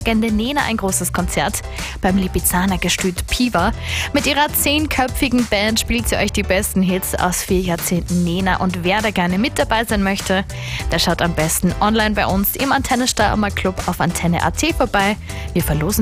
Legende Nena ein großes Konzert beim Lipizzaner Gestüt Piva. Mit ihrer 10-köpfigen Band spielt sie euch die besten Hits aus 4 Jahrzehnten Nena. Und wer da gerne mit dabei sein möchte, der schaut am besten online bei uns im Antenne Steiermark Club auf antenne.at vorbei. Wir verlosen